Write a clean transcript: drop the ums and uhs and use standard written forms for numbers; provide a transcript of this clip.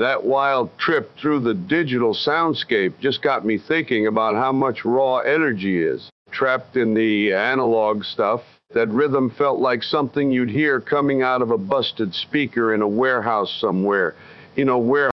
That wild trip through the digital soundscape just got me thinking about how much raw energy is trapped in the analog stuff. That rhythm felt like something you'd hear coming out of a busted speaker in a warehouse somewhere. You know, where